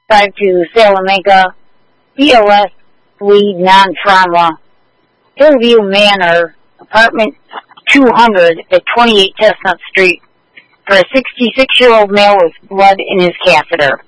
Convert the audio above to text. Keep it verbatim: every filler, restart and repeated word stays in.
five two Salamanca, B L S Bleed Non-Trauma, Hillview Manor, apartment two hundred at twenty-eight Chestnut Street, for a sixty-six-year-old male with blood in his catheter.